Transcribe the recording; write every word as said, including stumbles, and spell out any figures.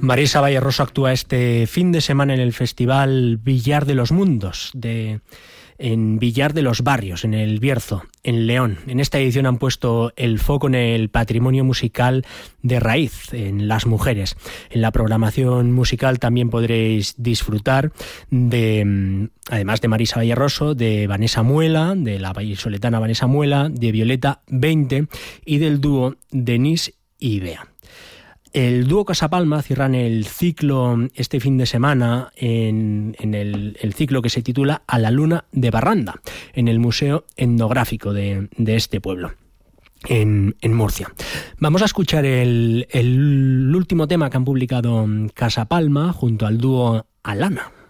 Marisa Valleroso actúa este fin de semana en el Festival Villar de los Mundos, de, en Villar de los Barrios, en el Bierzo, en León. En esta edición han puesto el foco en el patrimonio musical de raíz, en las mujeres. En la programación musical también podréis disfrutar de, además de Marisa Valleroso, de Vanessa Muela, de la vallisoletana Vanessa Muela, de Violeta veinte y del dúo Denise y Bea. El dúo Casapalma cierran el ciclo este fin de semana en, en el, el ciclo que se titula A la Luna de Barranda, en el Museo Etnográfico de, de este pueblo, en, en Murcia. Vamos a escuchar el, el último tema que han publicado Casapalma junto al dúo Alana.